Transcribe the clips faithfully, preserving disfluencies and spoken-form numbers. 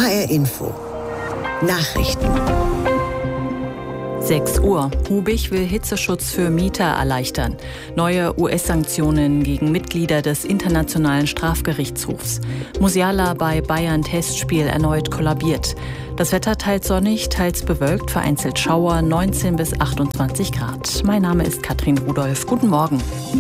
H R Info. Nachrichten. sechs Uhr. Hubig will Hitzeschutz für Mieter erleichtern. Neue U S-Sanktionen gegen Mitglieder des Internationalen Strafgerichtshofs. Musiala bei Bayern-Testspiel erneut kollabiert. Das Wetter teils sonnig, teils bewölkt, vereinzelt Schauer, neunzehn bis achtundzwanzig Grad. Mein Name ist Katrin Rudolph. Guten Morgen.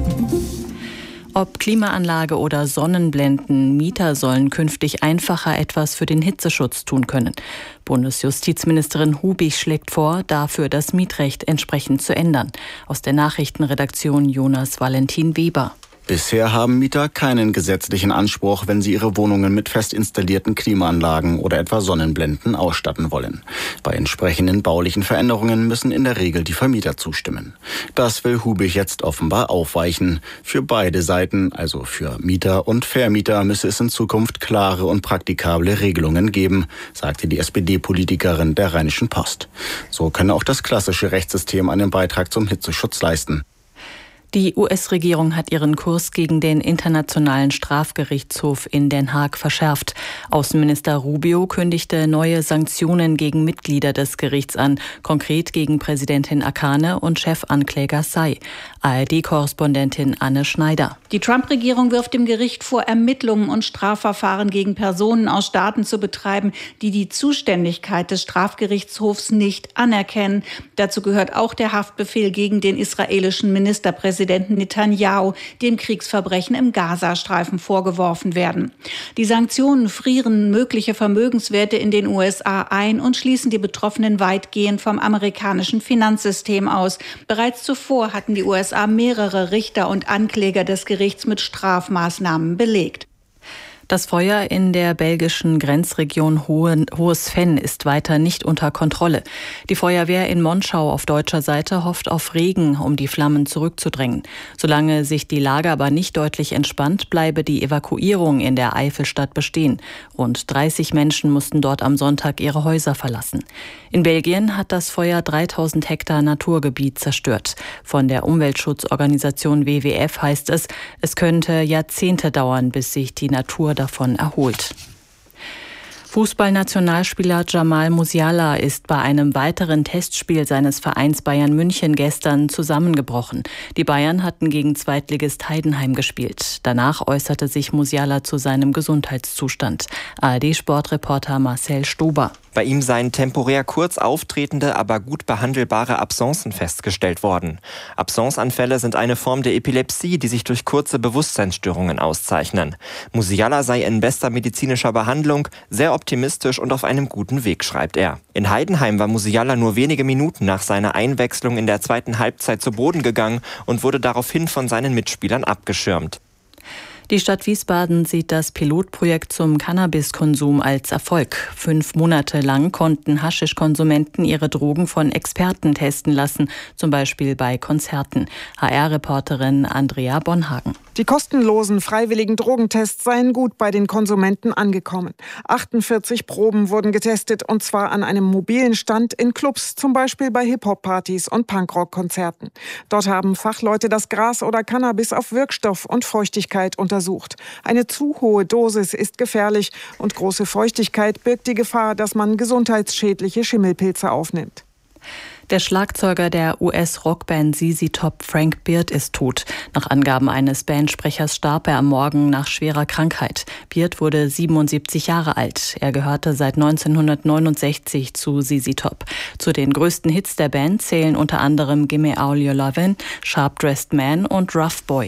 Ob Klimaanlage oder Sonnenblenden, Mieter sollen künftig einfacher etwas für den Hitzeschutz tun können. Bundesjustizministerin Hubig schlägt vor, dafür das Mietrecht entsprechend zu ändern. Aus der Nachrichtenredaktion Jonas Valentin Weber. Bisher haben Mieter keinen gesetzlichen Anspruch, wenn sie ihre Wohnungen mit fest installierten Klimaanlagen oder etwa Sonnenblenden ausstatten wollen. Bei entsprechenden baulichen Veränderungen müssen in der Regel die Vermieter zustimmen. Das will Hubig jetzt offenbar aufweichen. Für beide Seiten, also für Mieter und Vermieter, müsse es in Zukunft klare und praktikable Regelungen geben, sagte die S P D-Politikerin der Rheinischen Post. So könne auch das klassische Rechtssystem einen Beitrag zum Hitzeschutz leisten. Die U S-Regierung hat ihren Kurs gegen den Internationalen Strafgerichtshof in Den Haag verschärft. Außenminister Rubio kündigte neue Sanktionen gegen Mitglieder des Gerichts an, konkret gegen Präsidentin Akane und Chefankläger Say. A R D-Korrespondentin Anne Schneider. Die Trump-Regierung wirft dem Gericht vor, Ermittlungen und Strafverfahren gegen Personen aus Staaten zu betreiben, die die Zuständigkeit des Strafgerichtshofs nicht anerkennen. Dazu gehört auch der Haftbefehl gegen den israelischen Ministerpräsidenten Netanyahu, dem Kriegsverbrechen im Gazastreifen vorgeworfen werden. Die Sanktionen frieren mögliche Vermögenswerte in den U S A ein und schließen die Betroffenen weitgehend vom amerikanischen Finanzsystem aus. Bereits zuvor hatten die U S A mehrere Richter und Ankläger des Gerichts mit Strafmaßnahmen belegt. Das Feuer in der belgischen Grenzregion Hohes Venn ist weiter nicht unter Kontrolle. Die Feuerwehr in Monschau auf deutscher Seite hofft auf Regen, um die Flammen zurückzudrängen. Solange sich die Lage aber nicht deutlich entspannt, bleibe die Evakuierung in der Eifelstadt bestehen. Rund dreißig Menschen mussten dort am Sonntag ihre Häuser verlassen. In Belgien hat das Feuer dreitausend Hektar Naturgebiet zerstört. Von der Umweltschutzorganisation W W F heißt es, es könnte Jahrzehnte dauern, bis sich die Natur davon erholt. Fußballnationalspieler Jamal Musiala ist bei einem weiteren Testspiel seines Vereins Bayern München gestern zusammengebrochen. Die Bayern hatten gegen Zweitligist Heidenheim gespielt. Danach äußerte sich Musiala zu seinem Gesundheitszustand. A R D-Sportreporter Marcel Stober. Bei ihm seien temporär kurz auftretende, aber gut behandelbare Absencen festgestellt worden. Absenceanfälle sind eine Form der Epilepsie, die sich durch kurze Bewusstseinsstörungen auszeichnen. Musiala sei in bester medizinischer Behandlung, sehr optimistisch und auf einem guten Weg, schreibt er. In Heidenheim war Musiala nur wenige Minuten nach seiner Einwechslung in der zweiten Halbzeit zu Boden gegangen und wurde daraufhin von seinen Mitspielern abgeschirmt. Die Stadt Wiesbaden sieht das Pilotprojekt zum Cannabiskonsum als Erfolg. Fünf Monate lang konnten Haschischkonsumenten ihre Drogen von Experten testen lassen, zum Beispiel bei Konzerten. H R-Reporterin Andrea Bonhagen. Die kostenlosen freiwilligen Drogentests seien gut bei den Konsumenten angekommen. achtundvierzig Proben wurden getestet, und zwar an einem mobilen Stand in Clubs, zum Beispiel bei Hip-Hop-Partys und Punkrock-Konzerten. Dort haben Fachleute das Gras oder Cannabis auf Wirkstoff und Feuchtigkeit untersucht. Eine zu hohe Dosis ist gefährlich und große Feuchtigkeit birgt die Gefahr, dass man gesundheitsschädliche Schimmelpilze aufnimmt. Der Schlagzeuger der U S-Rockband Z Z Top, Frank Beard, ist tot. Nach Angaben eines Bandsprechers starb er am Morgen nach schwerer Krankheit. Beard wurde siebenundsiebzig Jahre alt. Er gehörte seit neunzehnhundertneunundsechzig zu Z Z Top. Zu den größten Hits der Band zählen unter anderem Gimme All Your Lovin', Sharp Dressed Man und Rough Boy.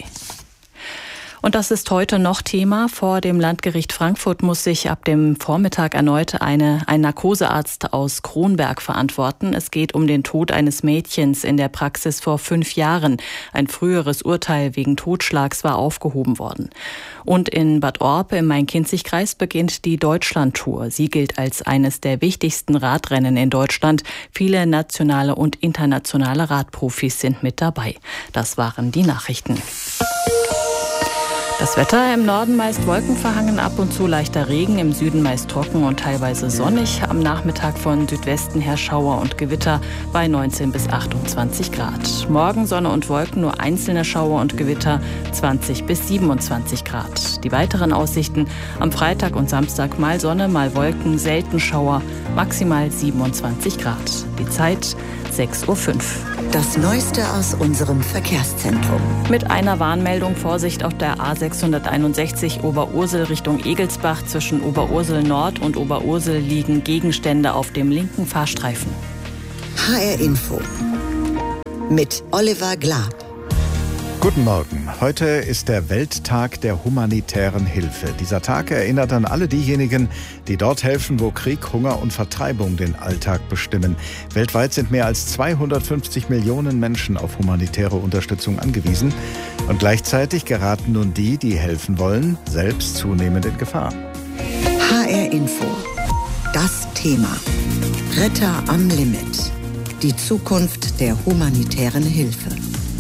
Und das ist heute noch Thema. Vor dem Landgericht Frankfurt muss sich ab dem Vormittag erneut eine, ein Narkosearzt aus Kronberg verantworten. Es geht um den Tod eines Mädchens in der Praxis vor fünf Jahren. Ein früheres Urteil wegen Totschlags war aufgehoben worden. Und in Bad Orb im Main-Kinzig-Kreis beginnt die Deutschland-Tour. Sie gilt als eines der wichtigsten Radrennen in Deutschland. Viele nationale und internationale Radprofis sind mit dabei. Das waren die Nachrichten. Das Wetter im Norden meist wolkenverhangen, ab und zu leichter Regen, im Süden meist trocken und teilweise sonnig. Am Nachmittag von Südwesten her Schauer und Gewitter bei neunzehn bis achtundzwanzig Grad. Morgen Sonne und Wolken, nur einzelne Schauer und Gewitter, zwanzig bis siebenundzwanzig Grad. Die weiteren Aussichten: am Freitag und Samstag mal Sonne, mal Wolken, selten Schauer, maximal siebenundzwanzig Grad. Die Zeit sechs Uhr fünf. Das Neueste aus unserem Verkehrszentrum. Mit einer Warnmeldung: Vorsicht auf der A sechshunderteinundsechzig Oberursel Richtung Egelsbach. Zwischen Oberursel Nord und Oberursel liegen Gegenstände auf dem linken Fahrstreifen. H R Info mit Oliver Glab. Guten Morgen. Heute ist der Welttag der humanitären Hilfe. Dieser Tag erinnert an alle diejenigen, die dort helfen, wo Krieg, Hunger und Vertreibung den Alltag bestimmen. Weltweit sind mehr als zweihundertfünfzig Millionen Menschen auf humanitäre Unterstützung angewiesen. Und gleichzeitig geraten nun die, die helfen wollen, selbst zunehmend in Gefahr. H R Info. Das Thema. Retter am Limit. Die Zukunft der humanitären Hilfe.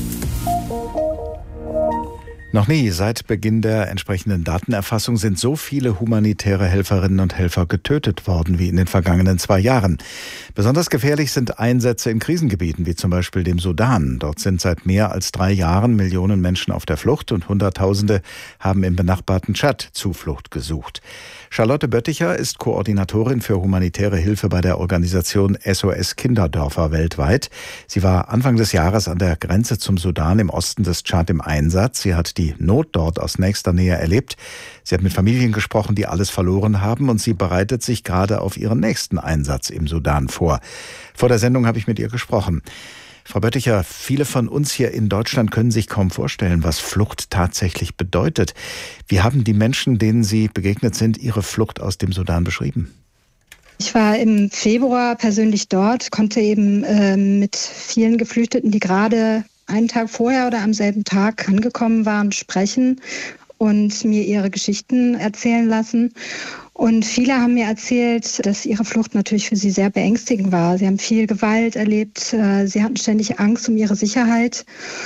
Noch nie seit Beginn der entsprechenden Datenerfassung sind so viele humanitäre Helferinnen und Helfer getötet worden wie in den vergangenen zwei Jahren. Besonders gefährlich sind Einsätze in Krisengebieten, wie zum Beispiel dem Sudan. Dort sind seit mehr als drei Jahren Millionen Menschen auf der Flucht und Hunderttausende haben im benachbarten Tschad Zuflucht gesucht. Charlotte Bötticher ist Koordinatorin für humanitäre Hilfe bei der Organisation S O S Kinderdörfer weltweit. Sie war Anfang des Jahres an der Grenze zum Sudan im Osten des Tschad im Einsatz. Sie hat die Not dort aus nächster Nähe erlebt. Sie hat mit Familien gesprochen, die alles verloren haben, und sie bereitet sich gerade auf ihren nächsten Einsatz im Sudan vor. Vor der Sendung habe ich mit ihr gesprochen. Frau Bötticher, viele von uns hier in Deutschland können sich kaum vorstellen, was Flucht tatsächlich bedeutet. Wie haben die Menschen, denen Sie begegnet sind, ihre Flucht aus dem Sudan beschrieben? Ich war im Februar persönlich dort, konnte eben äh, mit vielen Geflüchteten, die gerade einen Tag vorher oder am selben Tag angekommen waren, sprechen und mir ihre Geschichten erzählen lassen. Und viele haben mir erzählt, dass ihre Flucht natürlich für sie sehr beängstigend war. Sie haben viel Gewalt erlebt, sie hatten ständig Angst um ihre Sicherheit.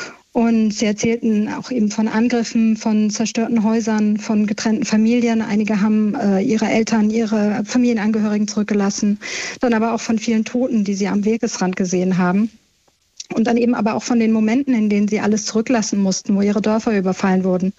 Und sie erzählten auch eben von Angriffen, von zerstörten Häusern, von getrennten Familien. Einige haben äh, ihre Eltern, ihre Familienangehörigen zurückgelassen. Dann aber auch von vielen Toten, die sie am Wegesrand gesehen haben. Und dann eben aber auch von den Momenten, in denen sie alles zurücklassen mussten, wo ihre Dörfer überfallen wurden.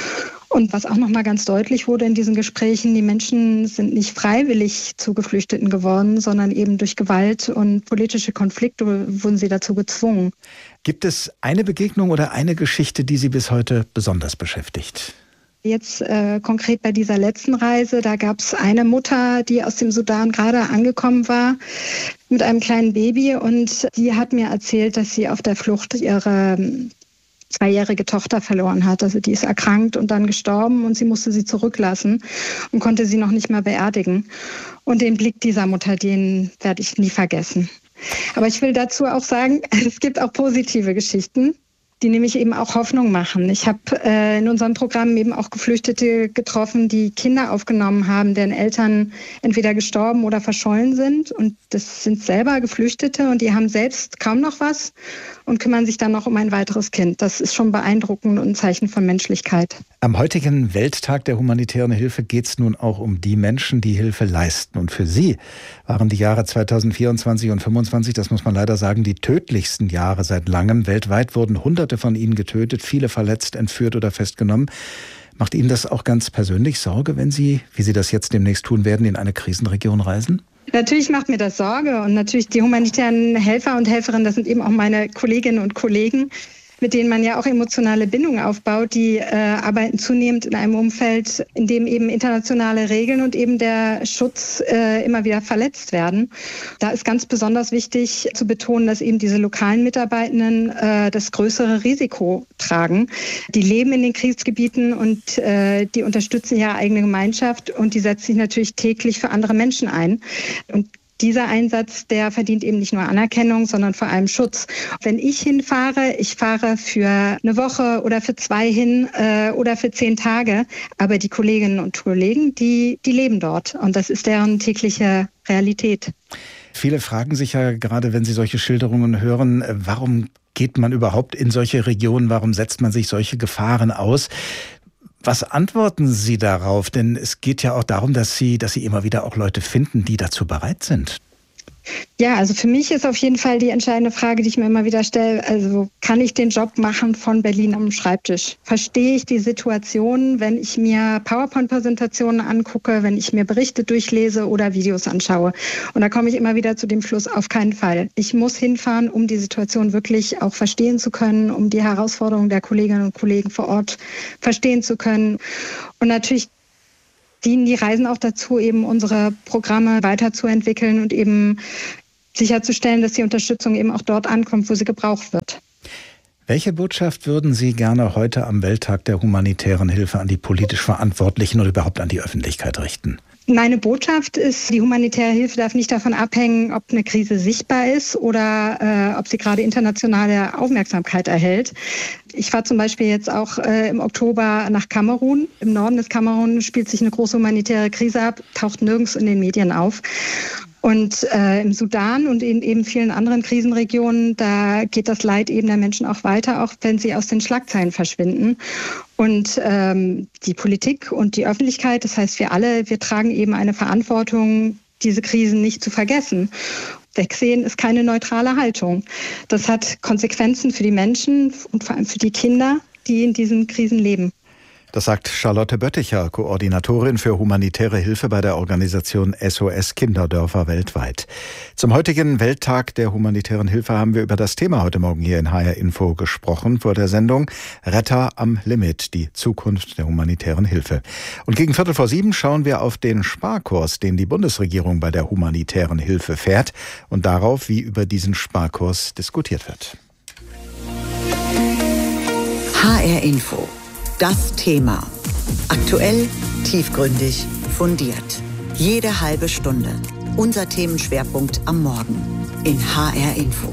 Und was auch nochmal ganz deutlich wurde in diesen Gesprächen: Die Menschen sind nicht freiwillig zu Geflüchteten geworden, sondern eben durch Gewalt und politische Konflikte wurden sie dazu gezwungen. Gibt es eine Begegnung oder eine Geschichte, die Sie bis heute besonders beschäftigt? Jetzt äh, konkret bei dieser letzten Reise, da gab es eine Mutter, die aus dem Sudan gerade angekommen war mit einem kleinen Baby, und die hat mir erzählt, dass sie auf der Flucht ihre zweijährige Tochter verloren hat. Also die ist erkrankt und dann gestorben, und sie musste sie zurücklassen und konnte sie noch nicht mal beerdigen. Und den Blick dieser Mutter, den werde ich nie vergessen. Aber ich will dazu auch sagen, es gibt auch positive Geschichten, die nämlich eben auch Hoffnung machen. Ich habe äh, in unserem Programm eben auch Geflüchtete getroffen, die Kinder aufgenommen haben, deren Eltern entweder gestorben oder verschollen sind. Und das sind selber Geflüchtete, und die haben selbst kaum noch was und kümmern sich dann noch um ein weiteres Kind. Das ist schon beeindruckend und ein Zeichen von Menschlichkeit. Am heutigen Welttag der humanitären Hilfe geht es nun auch um die Menschen, die Hilfe leisten. Und für sie waren die Jahre zweitausendvierundzwanzig und zweitausendfünfundzwanzig, das muss man leider sagen, die tödlichsten Jahre seit langem. Weltweit wurden Hunderte von ihnen getötet, viele verletzt, entführt oder festgenommen. Macht Ihnen das auch ganz persönlich Sorge, wenn Sie, wie Sie das jetzt demnächst tun werden, in eine Krisenregion reisen? Natürlich macht mir das Sorge, und natürlich die humanitären Helfer und Helferinnen, das sind eben auch meine Kolleginnen und Kollegen, mit denen man ja auch emotionale Bindungen aufbaut. Die äh, arbeiten zunehmend in einem Umfeld, in dem eben internationale Regeln und eben der Schutz äh, immer wieder verletzt werden. Da ist ganz besonders wichtig zu betonen, dass eben diese lokalen Mitarbeitenden äh, das größere Risiko tragen. Die leben in den Kriegsgebieten und äh, die unterstützen ihre eigene Gemeinschaft, und die setzen sich natürlich täglich für andere Menschen ein. Und dieser Einsatz, der verdient eben nicht nur Anerkennung, sondern vor allem Schutz. Wenn ich hinfahre, ich fahre für eine Woche oder für zwei hin äh, oder für zehn Tage, aber die Kolleginnen und Kollegen, die, die leben dort, und das ist deren tägliche Realität. Viele fragen sich ja gerade, wenn sie solche Schilderungen hören, warum geht man überhaupt in solche Regionen, warum setzt man sich solche Gefahren aus? Was antworten Sie darauf? Denn es geht ja auch darum, dass Sie, dass Sie immer wieder auch Leute finden, die dazu bereit sind. Ja, also für mich ist auf jeden Fall die entscheidende Frage, die ich mir immer wieder stelle, also kann ich den Job machen von Berlin am Schreibtisch? Verstehe ich die Situation, wenn ich mir PowerPoint-Präsentationen angucke, wenn ich mir Berichte durchlese oder Videos anschaue? Und da komme ich immer wieder zu dem Schluss, auf keinen Fall. Ich muss hinfahren, um die Situation wirklich auch verstehen zu können, um die Herausforderungen der Kolleginnen und Kollegen vor Ort verstehen zu können. Und natürlich dienen die Reisen auch dazu, eben unsere Programme weiterzuentwickeln und eben sicherzustellen, dass die Unterstützung eben auch dort ankommt, wo sie gebraucht wird. Welche Botschaft würden Sie gerne heute am Welttag der humanitären Hilfe an die politisch Verantwortlichen oder überhaupt an die Öffentlichkeit richten? Meine Botschaft ist, die humanitäre Hilfe darf nicht davon abhängen, ob eine Krise sichtbar ist oder äh, ob sie gerade internationale Aufmerksamkeit erhält. Ich war zum Beispiel jetzt auch äh, im Oktober nach Kamerun. Im Norden des Kamerun spielt sich eine große humanitäre Krise ab, taucht nirgends in den Medien auf. Und äh, im Sudan und in eben vielen anderen Krisenregionen, da geht das Leid eben der Menschen auch weiter, auch wenn sie aus den Schlagzeilen verschwinden. Und ähm, die Politik und die Öffentlichkeit, das heißt wir alle, wir tragen eben eine Verantwortung, diese Krisen nicht zu vergessen. Wegsehen ist keine neutrale Haltung. Das hat Konsequenzen für die Menschen und vor allem für die Kinder, die in diesen Krisen leben. Das sagt Charlotte Bötticher, Koordinatorin für humanitäre Hilfe bei der Organisation S O S Kinderdörfer weltweit. Zum heutigen Welttag der humanitären Hilfe haben wir über das Thema heute Morgen hier in H R Info gesprochen vor der Sendung Retter am Limit, die Zukunft der humanitären Hilfe. Und gegen Viertel vor sieben schauen wir auf den Sparkurs, den die Bundesregierung bei der humanitären Hilfe fährt und darauf, wie über diesen Sparkurs diskutiert wird. H R Info. Das Thema. Aktuell, tiefgründig, fundiert. Jede halbe Stunde. Unser Themenschwerpunkt am Morgen in H R Info.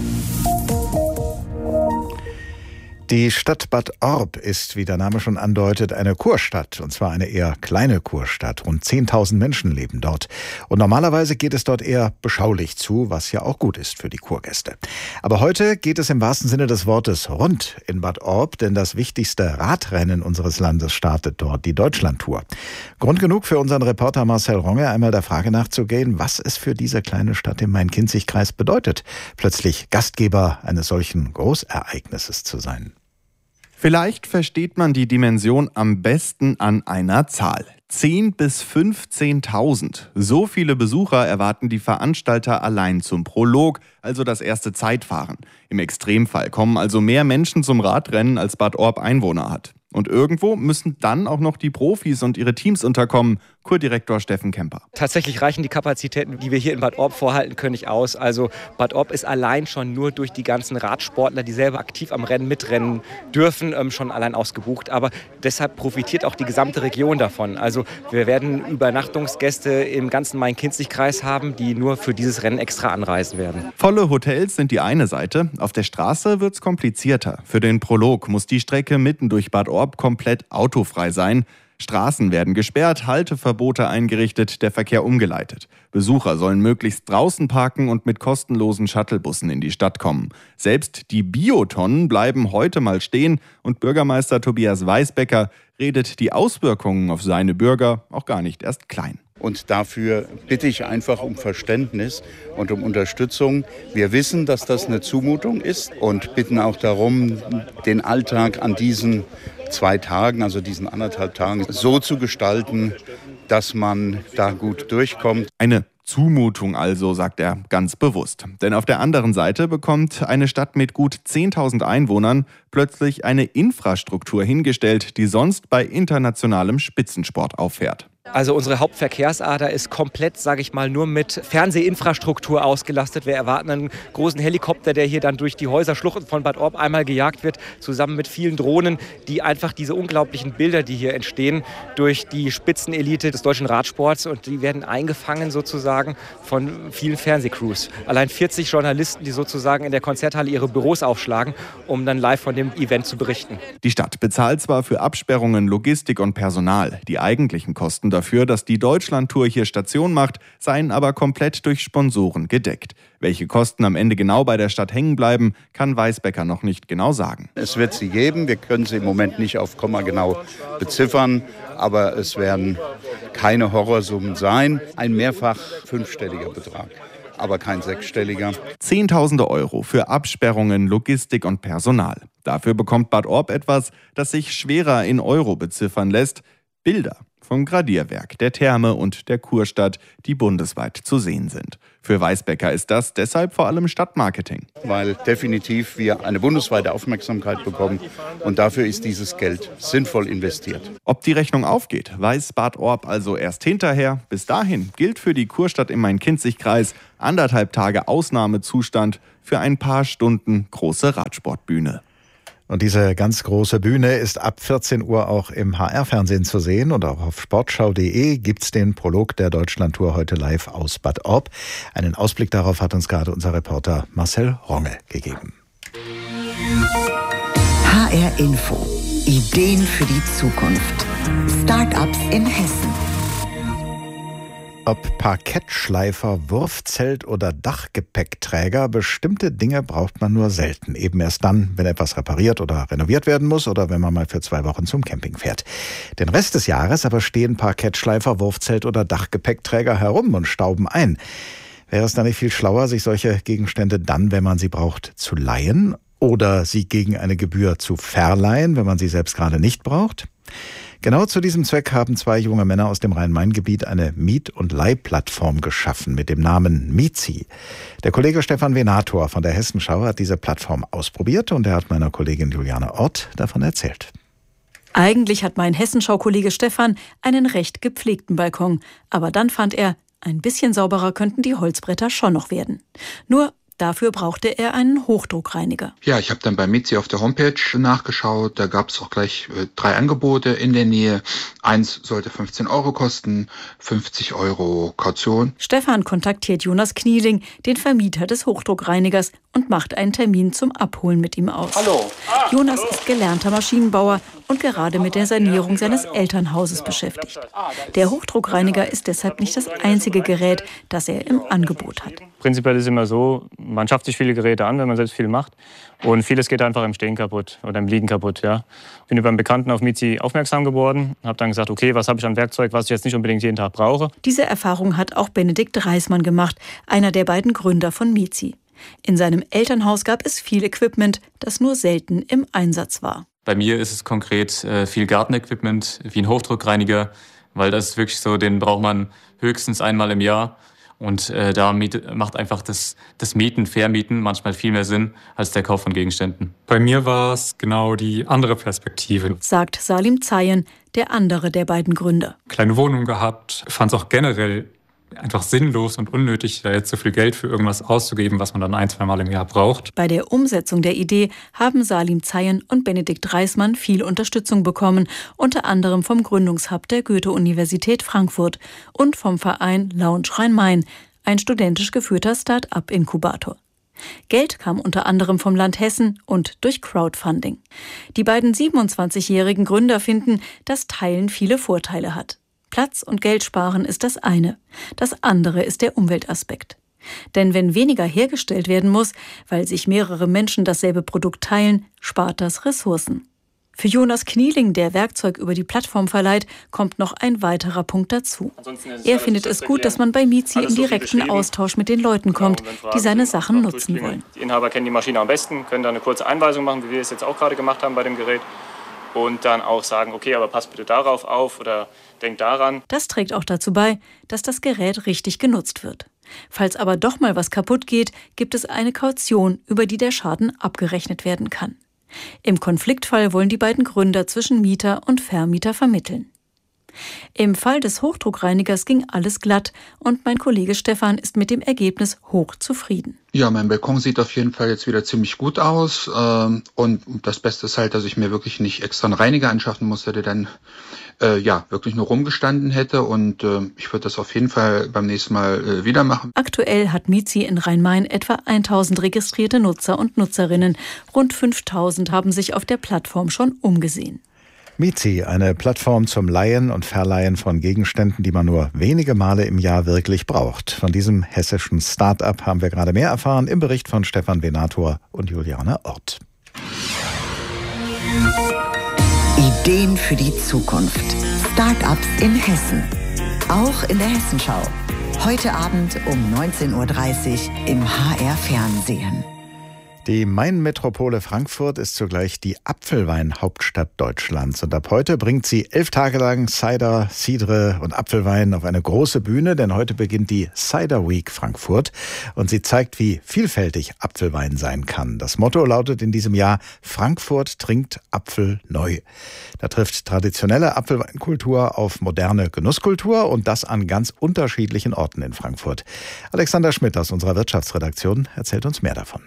Die Stadt Bad Orb ist, wie der Name schon andeutet, eine Kurstadt, und zwar eine eher kleine Kurstadt. Rund zehntausend Menschen leben dort. Und normalerweise geht es dort eher beschaulich zu, was ja auch gut ist für die Kurgäste. Aber heute geht es im wahrsten Sinne des Wortes rund in Bad Orb, denn das wichtigste Radrennen unseres Landes startet dort, die Deutschlandtour. Grund genug für unseren Reporter Marcel Ronge, einmal der Frage nachzugehen, was es für diese kleine Stadt im Main-Kinzig-Kreis bedeutet, plötzlich Gastgeber eines solchen Großereignisses zu sein. Vielleicht versteht man die Dimension am besten an einer Zahl. zehntausend bis fünfzehntausend. So viele Besucher erwarten die Veranstalter allein zum Prolog, also das erste Zeitfahren. Im Extremfall kommen also mehr Menschen zum Radrennen, als Bad Orb Einwohner hat. Und irgendwo müssen dann auch noch die Profis und ihre Teams unterkommen. Kurdirektor Steffen Kemper. Tatsächlich reichen die Kapazitäten, die wir hier in Bad Orb vorhalten können, nicht aus. Also Bad Orb ist allein schon nur durch die ganzen Radsportler, die selber aktiv am Rennen mitrennen dürfen, schon allein ausgebucht. Aber deshalb profitiert auch die gesamte Region davon. Also wir werden Übernachtungsgäste im ganzen Main-Kinzig-Kreis haben, die nur für dieses Rennen extra anreisen werden. Volle Hotels sind die eine Seite. Auf der Straße wird's komplizierter. Für den Prolog muss die Strecke mitten durch Bad Orb komplett autofrei sein. Straßen werden gesperrt, Halteverbote eingerichtet, der Verkehr umgeleitet. Besucher sollen möglichst draußen parken und mit kostenlosen Shuttlebussen in die Stadt kommen. Selbst die Biotonnen bleiben heute mal stehen und Bürgermeister Tobias Weisbecker redet die Auswirkungen auf seine Bürger auch gar nicht erst klein. Und dafür bitte ich einfach um Verständnis und um Unterstützung. Wir wissen, dass das eine Zumutung ist und bitten auch darum, den Alltag an diesen zwei Tagen, also diesen anderthalb Tagen, so zu gestalten, dass man da gut durchkommt. Eine Zumutung also, sagt er ganz bewusst. Denn auf der anderen Seite bekommt eine Stadt mit gut zehntausend Einwohnern plötzlich eine Infrastruktur hingestellt, die sonst bei internationalem Spitzensport auffährt. Also unsere Hauptverkehrsader ist komplett, sage ich mal, nur mit Fernsehinfrastruktur ausgelastet. Wir erwarten einen großen Helikopter, der hier dann durch die Häuserschluchten von Bad Orb einmal gejagt wird, zusammen mit vielen Drohnen, die einfach diese unglaublichen Bilder, die hier entstehen, durch die Spitzenelite des deutschen Radsports, und die werden eingefangen sozusagen von vielen Fernsehcrews. Allein vierzig Journalisten, die sozusagen in der Konzerthalle ihre Büros aufschlagen, um dann live von dem Event zu berichten. Die Stadt bezahlt zwar für Absperrungen, Logistik und Personal. Die eigentlichen Kosten Kosten dafür, dass die Deutschlandtour hier Station macht, seien aber komplett durch Sponsoren gedeckt. Welche Kosten am Ende genau bei der Stadt hängen bleiben, kann Weisbecker noch nicht genau sagen. Es wird sie geben, wir können sie im Moment nicht auf Komma genau beziffern, aber es werden keine Horrorsummen sein. Ein mehrfach fünfstelliger Betrag, aber kein sechsstelliger. Zehntausende Euro für Absperrungen, Logistik und Personal. Dafür bekommt Bad Orb etwas, das sich schwerer in Euro beziffern lässt: Bilder vom Gradierwerk, der Therme und der Kurstadt, die bundesweit zu sehen sind. Für Weisbecker ist das deshalb vor allem Stadtmarketing. Weil definitiv wir eine bundesweite Aufmerksamkeit bekommen und dafür ist dieses Geld sinnvoll investiert. Ob die Rechnung aufgeht, weiß Bad Orb also erst hinterher. Bis dahin gilt für die Kurstadt im Main-Kinzig-Kreis anderthalb Tage Ausnahmezustand für ein paar Stunden große Radsportbühne. Und diese ganz große Bühne ist ab vierzehn Uhr auch im H R-Fernsehen zu sehen. Und auch auf sportschau punkt de gibt's den Prolog der Deutschlandtour heute live aus Bad Orb. Einen Ausblick darauf hat uns gerade unser Reporter Marcel Ronge gegeben. H R Info. Ideen für die Zukunft. Start-ups in Hessen. Ob Parkettschleifer, Wurfzelt oder Dachgepäckträger, bestimmte Dinge braucht man nur selten. Eben erst dann, wenn etwas repariert oder renoviert werden muss oder wenn man mal für zwei Wochen zum Camping fährt. Den Rest des Jahres aber stehen Parkettschleifer, Wurfzelt oder Dachgepäckträger herum und stauben ein. Wäre es dann nicht viel schlauer, sich solche Gegenstände dann, wenn man sie braucht, zu leihen oder sie gegen eine Gebühr zu verleihen, wenn man sie selbst gerade nicht braucht? Genau zu diesem Zweck haben zwei junge Männer aus dem Rhein-Main-Gebiet eine Miet- und Leihplattform geschaffen mit dem Namen Mietzi. Der Kollege Stefan Venator von der Hessenschau hat diese Plattform ausprobiert und er hat meiner Kollegin Juliane Ott davon erzählt. Eigentlich hat mein Hessenschau-Kollege Stefan einen recht gepflegten Balkon. Aber dann fand er, ein bisschen sauberer könnten die Holzbretter schon noch werden. Nur dafür brauchte er einen Hochdruckreiniger. Ja, ich habe dann bei Mietzi auf der Homepage nachgeschaut. Da gab es auch gleich äh, drei Angebote in der Nähe. Eins sollte fünfzehn Euro kosten, fünfzig Euro Kaution. Stefan kontaktiert Jonas Knieling, den Vermieter des Hochdruckreinigers, und macht einen Termin zum Abholen mit ihm aus. Hallo. Ah, Jonas hallo. ist gelernter Maschinenbauer und gerade mit der Sanierung seines Elternhauses beschäftigt. Der Hochdruckreiniger ist deshalb nicht das einzige Gerät, das er im Angebot hat. Prinzipiell ist es immer so, man schafft sich viele Geräte an, wenn man selbst viel macht. Und vieles geht einfach im Stehen kaputt oder im Liegen kaputt. Ja. Bin über einen Bekannten auf Mietzi aufmerksam geworden, habe dann gesagt, okay, was habe ich an Werkzeug, was ich jetzt nicht unbedingt jeden Tag brauche. Diese Erfahrung hat auch Benedikt Reismann gemacht, einer der beiden Gründer von Mietzi. In seinem Elternhaus gab es viel Equipment, das nur selten im Einsatz war. Bei mir ist es konkret äh, viel Gartenequipment, wie ein Hochdruckreiniger, weil das ist wirklich so, den braucht man höchstens einmal im Jahr. Und äh, da miet, macht einfach das, das Mieten, Vermieten manchmal viel mehr Sinn als der Kauf von Gegenständen. Bei mir war es genau die andere Perspektive, sagt Salim Zayen, der andere der beiden Gründer. Kleine Wohnung gehabt, fand es auch generell einfach sinnlos und unnötig, da jetzt so viel Geld für irgendwas auszugeben, was man dann ein, zwei Mal im Jahr braucht. Bei der Umsetzung der Idee haben Salim Zayen und Benedikt Reismann viel Unterstützung bekommen, unter anderem vom Gründungshub der Goethe-Universität Frankfurt und vom Verein Lounge Rhein-Main, ein studentisch geführter Start-up-Inkubator. Geld kam unter anderem vom Land Hessen und durch Crowdfunding. Die beiden siebenundzwanzigjährigen Gründer finden, dass Teilen viele Vorteile hat. Platz und Geld sparen ist das eine. Das andere ist der Umweltaspekt. Denn wenn weniger hergestellt werden muss, weil sich mehrere Menschen dasselbe Produkt teilen, spart das Ressourcen. Für Jonas Knieling, der Werkzeug über die Plattform verleiht, kommt noch ein weiterer Punkt dazu. Er findet es gut, dass man bei Mietzi in direkten Austausch mit den Leuten kommt, die seine Sachen nutzen wollen. Die Inhaber kennen die Maschine am besten, können da eine kurze Einweisung machen, wie wir es jetzt auch gerade gemacht haben bei dem Gerät. Und dann auch sagen, okay, aber pass bitte darauf auf oder denk daran. Das trägt auch dazu bei, dass das Gerät richtig genutzt wird. Falls aber doch mal was kaputt geht, gibt es eine Kaution, über die der Schaden abgerechnet werden kann. Im Konfliktfall wollen die beiden Gründer zwischen Mieter und Vermieter vermitteln. Im Fall des Hochdruckreinigers ging alles glatt und mein Kollege Stefan ist mit dem Ergebnis hoch zufrieden. Ja, mein Balkon sieht auf jeden Fall jetzt wieder ziemlich gut aus. Und das Beste ist halt, dass ich mir wirklich nicht extra einen Reiniger anschaffen musste, der dann äh, ja wirklich nur rumgestanden hätte. Und äh, ich würde das auf jeden Fall beim nächsten Mal äh, wieder machen. Aktuell hat Mietzi in Rhein-Main etwa tausend registrierte Nutzer und Nutzerinnen. Rund fünftausend haben sich auf der Plattform schon umgesehen. Mizi, eine Plattform zum Leihen und Verleihen von Gegenständen, die man nur wenige Male im Jahr wirklich braucht. Von diesem hessischen Start-up haben wir gerade mehr erfahren im Bericht von Stefan Venator und Juliane Ort. Ideen für die Zukunft. Start-ups in Hessen. Auch in der Hessenschau. Heute Abend um neunzehn Uhr dreißig im H R Fernsehen. Die Main-Metropole Frankfurt ist zugleich die Apfelwein-Hauptstadt Deutschlands. Und ab heute bringt sie elf Tage lang Cider, Cidre und Apfelwein auf eine große Bühne, denn heute beginnt die Cider Week Frankfurt. Und sie zeigt, wie vielfältig Apfelwein sein kann. Das Motto lautet in diesem Jahr: Frankfurt trinkt Apfel neu. Da trifft traditionelle Apfelweinkultur auf moderne Genusskultur und das an ganz unterschiedlichen Orten in Frankfurt. Alexander Schmidt aus unserer Wirtschaftsredaktion erzählt uns mehr davon.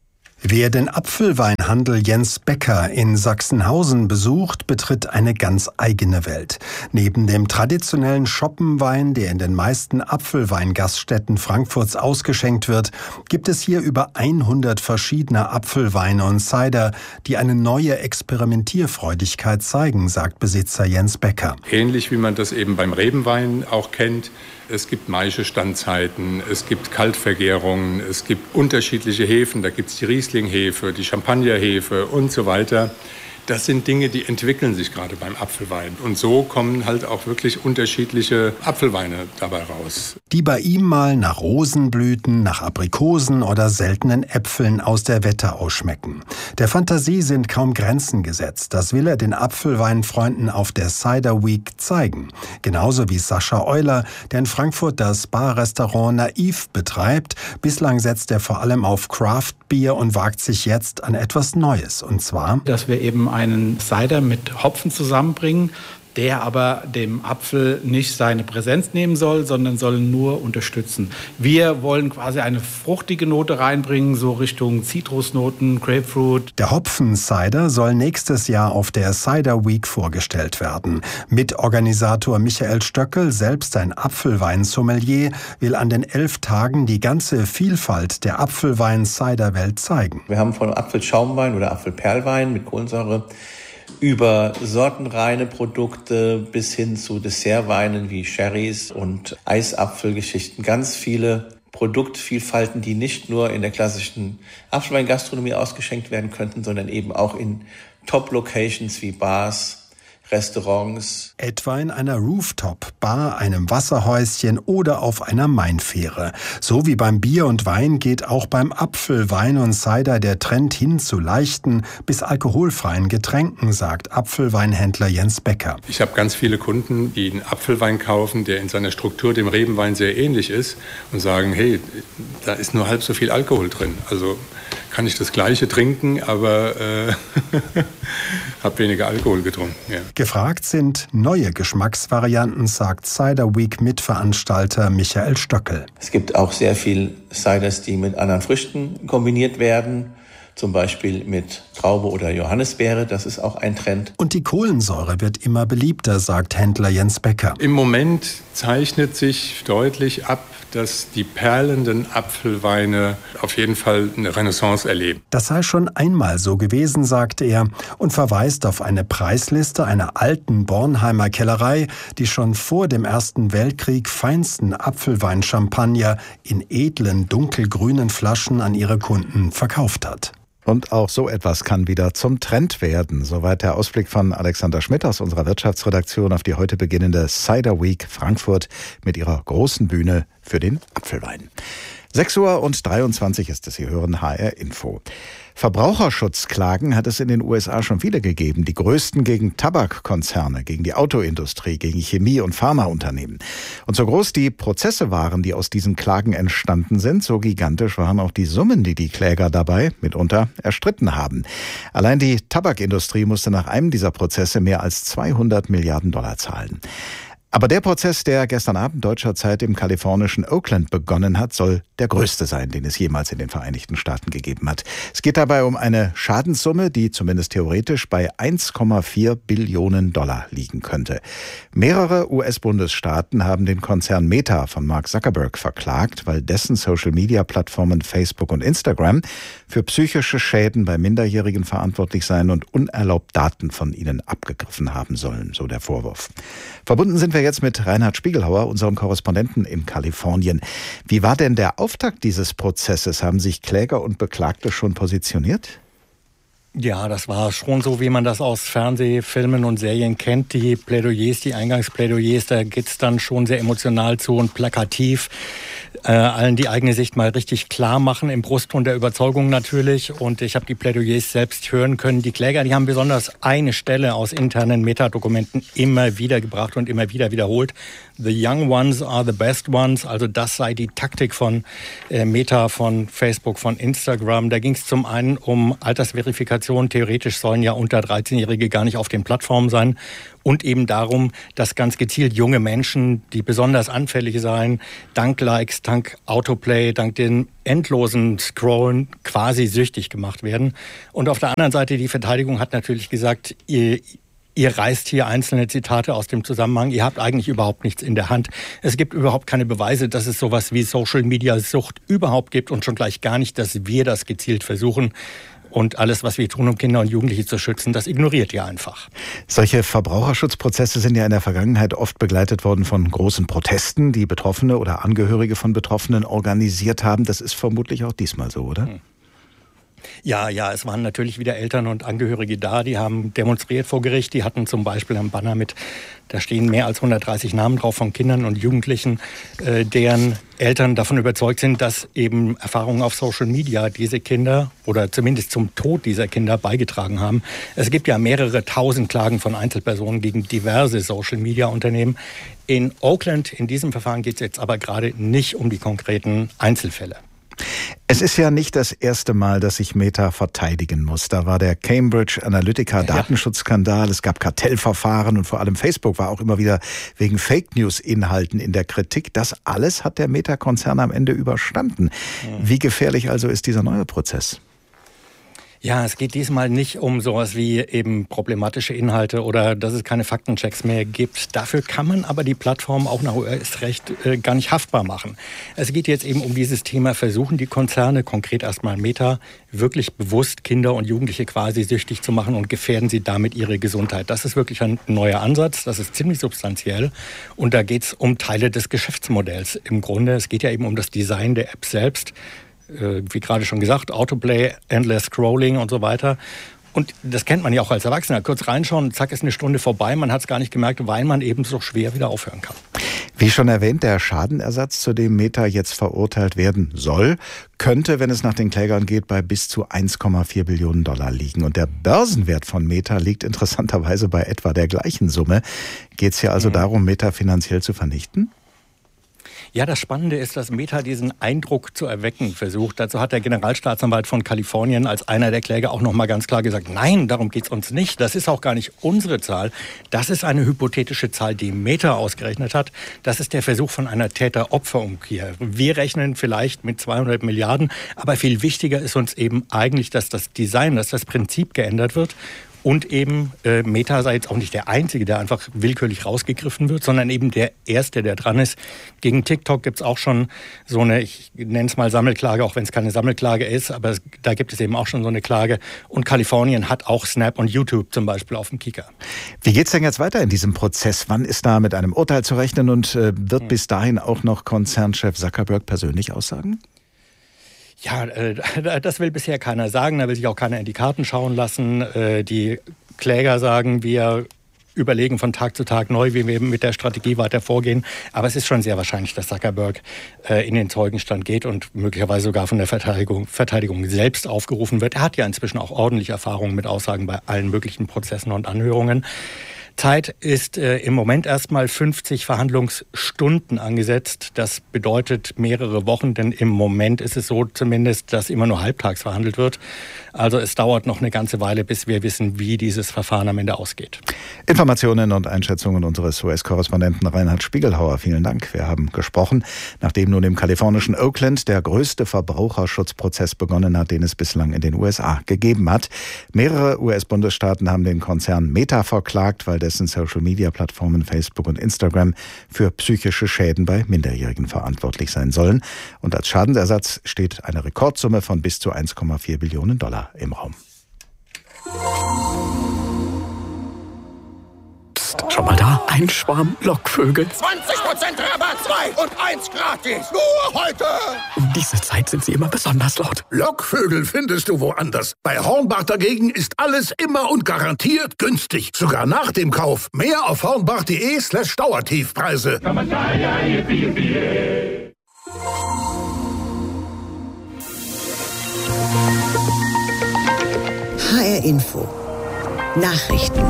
Wer den Apfelweinhandel Jens Becker in Sachsenhausen besucht, betritt eine ganz eigene Welt. Neben dem traditionellen Schoppenwein, der in den meisten Apfelweingaststätten Frankfurts ausgeschenkt wird, gibt es hier über hundert verschiedene Apfelweine und Cider, die eine neue Experimentierfreudigkeit zeigen, sagt Besitzer Jens Becker. Ähnlich wie man das eben beim Rebenwein auch kennt. Es gibt Maischestandzeiten, es gibt Kaltvergärungen, es gibt unterschiedliche Hefen. Da gibt es die Riesling-Hefe, die Champagner-Hefe und so weiter. Das sind Dinge, die entwickeln sich gerade beim Apfelwein. Und so kommen halt auch wirklich unterschiedliche Apfelweine dabei raus. Die bei ihm mal nach Rosenblüten, nach Aprikosen oder seltenen Äpfeln aus der Wetterau schmecken. Der Fantasie sind kaum Grenzen gesetzt. Das will er den Apfelweinfreunden auf der Cider Week zeigen. Genauso wie Sascha Euler, der in Frankfurt das Bar-Restaurant Naiv betreibt. Bislang setzt er vor allem auf Craft-Bier und wagt sich jetzt an etwas Neues. Und zwar, dass wir eben einen Cider mit Hopfen zusammenbringen, der aber dem Apfel nicht seine Präsenz nehmen soll, sondern soll nur unterstützen. Wir wollen quasi eine fruchtige Note reinbringen, so Richtung Zitrusnoten, Grapefruit. Der Hopfen-Cider soll nächstes Jahr auf der Cider Week vorgestellt werden. Mitorganisator Michael Stöckel, selbst ein Apfelwein-Sommelier, will an den elf Tagen die ganze Vielfalt der Apfelwein-Cider-Welt zeigen. Wir haben von Apfelschaumwein oder Apfelperlwein mit Kohlensäure über sortenreine Produkte bis hin zu Dessertweinen wie Sherrys und Eisapfelgeschichten. Ganz viele Produktvielfalten, die nicht nur in der klassischen Apfelweingastronomie ausgeschenkt werden könnten, sondern eben auch in Top-Locations wie Bars, Restaurants. Etwa in einer Rooftop-Bar, einem Wasserhäuschen oder auf einer Mainfähre. So wie beim Bier und Wein geht auch beim Apfelwein und Cider der Trend hin zu leichten bis alkoholfreien Getränken, sagt Apfelweinhändler Jens Becker. Ich habe ganz viele Kunden, die einen Apfelwein kaufen, der in seiner Struktur dem Rebenwein sehr ähnlich ist und sagen, hey, da ist nur halb so viel Alkohol drin. Also kann ich das Gleiche trinken, aber äh, habe weniger Alkohol getrunken. Ja. Gefragt sind neue Geschmacksvarianten, sagt Cider Week Mitveranstalter Michael Stöckel. Es gibt auch sehr viel Ciders, die mit anderen Früchten kombiniert werden. Zum Beispiel mit Traube oder Johannisbeere, das ist auch ein Trend. Und die Kohlensäure wird immer beliebter, sagt Händler Jens Becker. Im Moment zeichnet sich deutlich ab, dass die perlenden Apfelweine auf jeden Fall eine Renaissance erleben. Das sei schon einmal so gewesen, sagte er und verweist auf eine Preisliste einer alten Bornheimer Kellerei, die schon vor dem Ersten Weltkrieg feinsten Apfelweinchampagner in edlen dunkelgrünen Flaschen an ihre Kunden verkauft hat. Und auch so etwas kann wieder zum Trend werden. Soweit der Ausblick von Alexander Schmidt aus unserer Wirtschaftsredaktion auf die heute beginnende Cider Week Frankfurt mit ihrer großen Bühne für den Apfelwein. sechs Uhr und dreiundzwanzig ist es. Sie hören H R Info. Verbraucherschutzklagen hat es in den U S A schon viele gegeben. Die größten gegen Tabakkonzerne, gegen die Autoindustrie, gegen Chemie- und Pharmaunternehmen. Und so groß die Prozesse waren, die aus diesen Klagen entstanden sind, so gigantisch waren auch die Summen, die die Kläger dabei mitunter erstritten haben. Allein die Tabakindustrie musste nach einem dieser Prozesse mehr als zweihundert Milliarden Dollar zahlen. Aber der Prozess, der gestern Abend deutscher Zeit im kalifornischen Oakland begonnen hat, soll der größte sein, den es jemals in den Vereinigten Staaten gegeben hat. Es geht dabei um eine Schadenssumme, die zumindest theoretisch bei eins Komma vier Billionen Dollar liegen könnte. Mehrere U S-Bundesstaaten haben den Konzern Meta von Mark Zuckerberg verklagt, weil dessen Social-Media-Plattformen Facebook und Instagram für psychische Schäden bei Minderjährigen verantwortlich sein und unerlaubt Daten von ihnen abgegriffen haben sollen, so der Vorwurf. Verbunden sind wir jetzt mit Reinhard Spiegelhauer, unserem Korrespondenten in Kalifornien. Wie war denn der Auftakt dieses Prozesses? Haben sich Kläger und Beklagte schon positioniert? Ja, das war schon so, wie man das aus Fernsehfilmen und Serien kennt. Die Plädoyers, die Eingangsplädoyers, da geht's dann schon sehr emotional zu und plakativ. Äh, allen die eigene Sicht mal richtig klar machen, im Brustton der Überzeugung natürlich. Und ich habe die Plädoyers selbst hören können. Die Kläger, die haben besonders eine Stelle aus internen Metadokumenten immer wieder gebracht und immer wieder wiederholt. The young ones are the best ones. Also das sei die Taktik von äh, Meta, von Facebook, von Instagram. Da ging es zum einen um Altersverifikation. Theoretisch sollen ja unter dreizehnjährige gar nicht auf den Plattformen sein. Und eben darum, dass ganz gezielt junge Menschen, die besonders anfällig seien, dank Likes, dank Autoplay, dank den endlosen Scrollen quasi süchtig gemacht werden. Und auf der anderen Seite, die Verteidigung hat natürlich gesagt, ihr Ihr reißt hier einzelne Zitate aus dem Zusammenhang. Ihr habt eigentlich überhaupt nichts in der Hand. Es gibt überhaupt keine Beweise, dass es sowas wie Social-Media-Sucht überhaupt gibt und schon gleich gar nicht, dass wir das gezielt versuchen. Und alles, was wir tun, um Kinder und Jugendliche zu schützen, das ignoriert ihr einfach. Solche Verbraucherschutzprozesse sind ja in der Vergangenheit oft begleitet worden von großen Protesten, die Betroffene oder Angehörige von Betroffenen organisiert haben. Das ist vermutlich auch diesmal so, oder? Hm. Ja, ja, es waren natürlich wieder Eltern und Angehörige da, die haben demonstriert vor Gericht. Die hatten zum Beispiel ein Banner mit, da stehen mehr als hundertdreißig Namen drauf von Kindern und Jugendlichen, äh, deren Eltern davon überzeugt sind, dass eben Erfahrungen auf Social Media diese Kinder oder zumindest zum Tod dieser Kinder beigetragen haben. Es gibt ja mehrere tausend Klagen von Einzelpersonen gegen diverse Social Media Unternehmen. In Oakland, in diesem Verfahren geht es jetzt aber gerade nicht um die konkreten Einzelfälle. Es ist ja nicht das erste Mal, dass sich Meta verteidigen muss. Da war der Cambridge Analytica-Datenschutzskandal, es gab Kartellverfahren und vor allem Facebook war auch immer wieder wegen Fake-News-Inhalten in der Kritik. Das alles hat der Meta-Konzern am Ende überstanden. Wie gefährlich also ist dieser neue Prozess? Ja, es geht diesmal nicht um sowas wie eben problematische Inhalte oder dass es keine Faktenchecks mehr gibt. Dafür kann man aber die Plattform auch nach U S-Recht äh, gar nicht haftbar machen. Es geht jetzt eben um dieses Thema, versuchen die Konzerne, konkret erstmal Meta, wirklich bewusst Kinder und Jugendliche quasi süchtig zu machen und gefährden sie damit ihre Gesundheit. Das ist wirklich ein neuer Ansatz, das ist ziemlich substanziell und da geht es um Teile des Geschäftsmodells im Grunde. Es geht ja eben um das Design der App selbst. Wie gerade schon gesagt, Autoplay, Endless Scrolling und so weiter. Und das kennt man ja auch als Erwachsener. Kurz reinschauen, zack, ist eine Stunde vorbei. Man hat es gar nicht gemerkt, weil man eben so schwer wieder aufhören kann. Wie schon erwähnt, der Schadenersatz, zu dem Meta jetzt verurteilt werden soll, könnte, wenn es nach den Klägern geht, bei bis zu eins Komma vier Billionen Dollar liegen. Und der Börsenwert von Meta liegt interessanterweise bei etwa der gleichen Summe. Geht es hier also mhm. darum, Meta finanziell zu vernichten? Ja, das Spannende ist, dass Meta diesen Eindruck zu erwecken versucht. Dazu hat der Generalstaatsanwalt von Kalifornien als einer der Kläger auch noch mal ganz klar gesagt, nein, darum geht's uns nicht. Das ist auch gar nicht unsere Zahl. Das ist eine hypothetische Zahl, die Meta ausgerechnet hat. Das ist der Versuch von einer Täter-Opfer-Umkehr. Wir rechnen vielleicht mit zweihundert Milliarden, aber viel wichtiger ist uns eben eigentlich, dass das Design, dass das Prinzip geändert wird. Und eben äh, Meta sei jetzt auch nicht der Einzige, der einfach willkürlich rausgegriffen wird, sondern eben der Erste, der dran ist. Gegen TikTok gibt's auch schon so eine, ich nenne es mal Sammelklage, auch wenn es keine Sammelklage ist, aber es, da gibt es eben auch schon so eine Klage. Und Kalifornien hat auch Snap und YouTube zum Beispiel auf dem Kieker. Wie geht's denn jetzt weiter in diesem Prozess? Wann ist da mit einem Urteil zu rechnen und äh, wird hm. bis dahin auch noch Konzernchef Zuckerberg persönlich aussagen? Ja, äh, das will bisher keiner sagen, da will sich auch keiner in die Karten schauen lassen. Äh, die Kläger sagen, wir überlegen von Tag zu Tag neu, wie wir mit der Strategie weiter vorgehen. Aber es ist schon sehr wahrscheinlich, dass Zuckerberg äh, in den Zeugenstand geht und möglicherweise sogar von der Verteidigung, Verteidigung selbst aufgerufen wird. Er hat ja inzwischen auch ordentlich Erfahrung mit Aussagen bei allen möglichen Prozessen und Anhörungen. Zeit ist äh, im Moment erstmal fünfzig Verhandlungsstunden angesetzt. Das bedeutet mehrere Wochen, denn im Moment ist es so zumindest, dass immer nur halbtags verhandelt wird. Also es dauert noch eine ganze Weile, bis wir wissen, wie dieses Verfahren am Ende ausgeht. Informationen und Einschätzungen unseres U S-Korrespondenten Reinhard Spiegelhauer. Vielen Dank. Wir haben gesprochen, nachdem nun im kalifornischen Oakland der größte Verbraucherschutzprozess begonnen hat, den es bislang in den U S A gegeben hat. Mehrere U S-Bundesstaaten haben den Konzern Meta verklagt, weil dessen Social-Media-Plattformen Facebook und Instagram für psychische Schäden bei Minderjährigen verantwortlich sein sollen. Und als Schadensersatz steht eine Rekordsumme von bis zu eins Komma vier Billionen Dollar im Raum. Psst, schau mal da, ein Schwarm Lockvögel. zwanzig Prozent Rabatt, zwei und eins gratis. Nur heute. Um diese Zeit sind sie immer besonders laut. Lockvögel findest du woanders. Bei Hornbach dagegen ist alles immer und garantiert günstig. Sogar nach dem Kauf. Mehr auf hornbach.de slash Dauertiefpreise. H R Info. Nachrichten.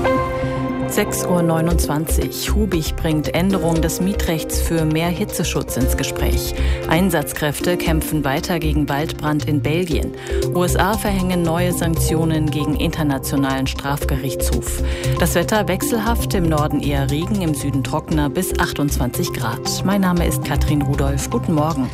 sechs Uhr neunundzwanzig. Hubich bringt Änderung des Mietrechts für mehr Hitzeschutz ins Gespräch. Einsatzkräfte kämpfen weiter gegen Waldbrand in Belgien. U S A verhängen neue Sanktionen gegen Internationalen Strafgerichtshof. Das Wetter wechselhaft, im Norden eher Regen, im Süden trockener bis achtundzwanzig Grad. Mein Name ist Katrin Rudolph. Guten Morgen.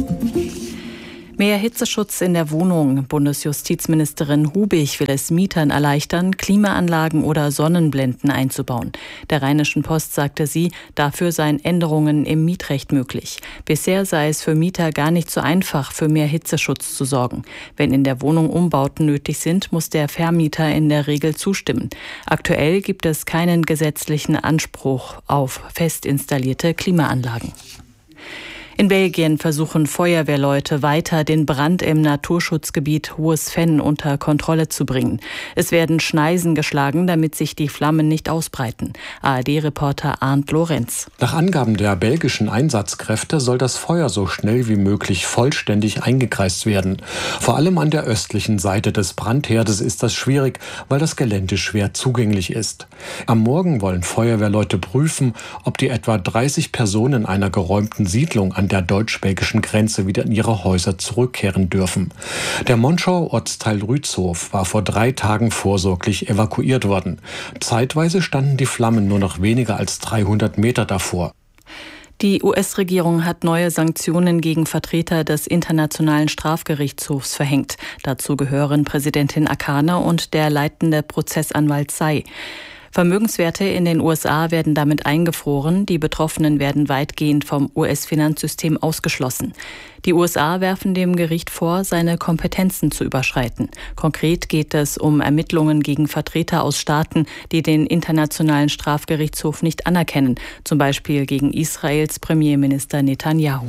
Mehr Hitzeschutz in der Wohnung. Bundesjustizministerin Hubich will es Mietern erleichtern, Klimaanlagen oder Sonnenblenden einzubauen. Der Rheinischen Post sagte sie, dafür seien Änderungen im Mietrecht möglich. Bisher sei es für Mieter gar nicht so einfach, für mehr Hitzeschutz zu sorgen. Wenn in der Wohnung Umbauten nötig sind, muss der Vermieter in der Regel zustimmen. Aktuell gibt es keinen gesetzlichen Anspruch auf fest installierte Klimaanlagen. In Belgien versuchen Feuerwehrleute weiter, den Brand im Naturschutzgebiet Hohes Venn unter Kontrolle zu bringen. Es werden Schneisen geschlagen, damit sich die Flammen nicht ausbreiten. A R D-Reporter Arndt Lorenz. Nach Angaben der belgischen Einsatzkräfte soll das Feuer so schnell wie möglich vollständig eingekreist werden. Vor allem an der östlichen Seite des Brandherdes ist das schwierig, weil das Gelände schwer zugänglich ist. Am Morgen wollen Feuerwehrleute prüfen, ob die etwa dreißig Personen einer geräumten Siedlung an der deutsch-belgischen Grenze wieder in ihre Häuser zurückkehren dürfen. Der Monschauer Ortsteil Rützhof war vor drei Tagen vorsorglich evakuiert worden. Zeitweise standen die Flammen nur noch weniger als dreihundert Meter davor. Die U S-Regierung hat neue Sanktionen gegen Vertreter des Internationalen Strafgerichtshofs verhängt. Dazu gehören Präsidentin Akane und der leitende Prozessanwalt Tsai. Vermögenswerte in den U S A werden damit eingefroren. Die Betroffenen werden weitgehend vom U S-Finanzsystem ausgeschlossen. Die U S A werfen dem Gericht vor, seine Kompetenzen zu überschreiten. Konkret geht es um Ermittlungen gegen Vertreter aus Staaten, die den Internationalen Strafgerichtshof nicht anerkennen, zum Beispiel gegen Israels Premierminister Netanyahu.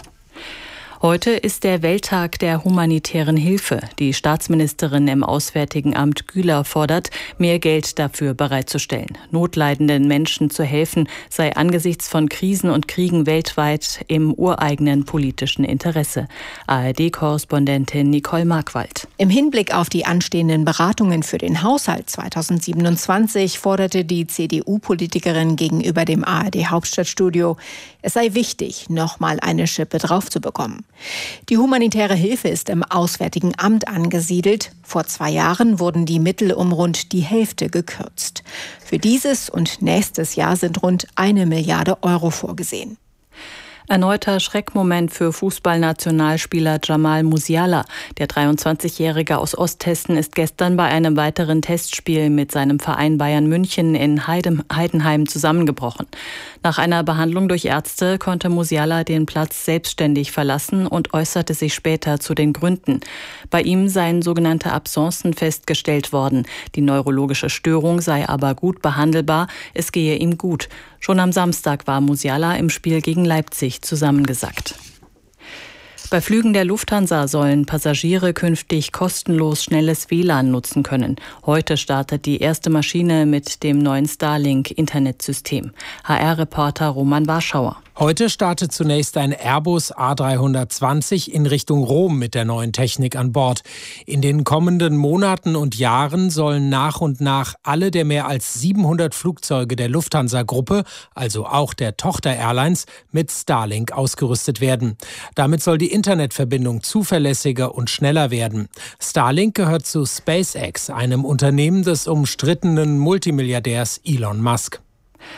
Heute ist der Welttag der humanitären Hilfe. Die Staatsministerin im Auswärtigen Amt Güler fordert, mehr Geld dafür bereitzustellen. Notleidenden Menschen zu helfen, sei angesichts von Krisen und Kriegen weltweit im ureigenen politischen Interesse. A R D-Korrespondentin Nicole Markwald. Im Hinblick auf die anstehenden Beratungen für den Haushalt zweitausendsiebenundzwanzig forderte die C D U-Politikerin gegenüber dem A R D-Hauptstadtstudio, es sei wichtig, nochmal eine Schippe drauf zu bekommen. Die humanitäre Hilfe ist im Auswärtigen Amt angesiedelt. Vor zwei Jahren wurden die Mittel um rund die Hälfte gekürzt. Für dieses und nächstes Jahr sind rund eine Milliarde Euro vorgesehen. Erneuter Schreckmoment für Fußballnationalspieler Jamal Musiala. Der dreiundzwanzigjährige aus Osthessen ist gestern bei einem weiteren Testspiel mit seinem Verein Bayern München in Heidenheim zusammengebrochen. Nach einer Behandlung durch Ärzte konnte Musiala den Platz selbstständig verlassen und äußerte sich später zu den Gründen. Bei ihm seien sogenannte Absencen festgestellt worden. Die neurologische Störung sei aber gut behandelbar, es gehe ihm gut. Schon am Samstag war Musiala im Spiel gegen Leipzig zusammengesackt. Bei Flügen der Lufthansa sollen Passagiere künftig kostenlos schnelles W L A N nutzen können. Heute startet die erste Maschine mit dem neuen Starlink-Internetsystem. H R-Reporter Roman Warschauer. Heute startet zunächst ein Airbus A dreihundertzwanzig in Richtung Rom mit der neuen Technik an Bord. In den kommenden Monaten und Jahren sollen nach und nach alle der mehr als siebenhundert Flugzeuge der Lufthansa-Gruppe, also auch der Tochter-Airlines, mit Starlink ausgerüstet werden. Damit soll die Internetverbindung zuverlässiger und schneller werden. Starlink gehört zu SpaceX, einem Unternehmen des umstrittenen Multimilliardärs Elon Musk.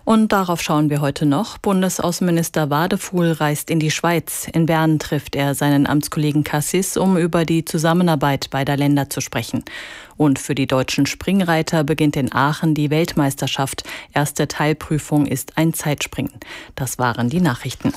Und darauf schauen wir heute noch. Bundesaußenminister Wadefuhl reist in die Schweiz. In Bern trifft er seinen Amtskollegen Cassis, um über die Zusammenarbeit beider Länder zu sprechen. Und für die deutschen Springreiter beginnt in Aachen die Weltmeisterschaft. Erste Teilprüfung ist ein Zeitspringen. Das waren die Nachrichten.